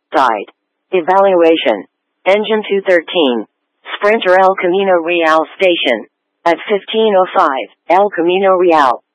Side. Evaluation. Engine 213. Sprinter El Camino Real Station. At 15:05, El Camino Real.